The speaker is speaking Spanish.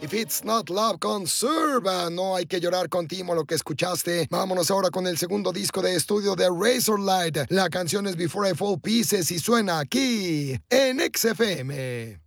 If It's Not Love con Surba. No hay que llorar con Timo, lo que escuchaste. Vámonos ahora con el segundo disco de estudio de Razorlight. La canción es Before I Fall Pieces y suena aquí en XFM.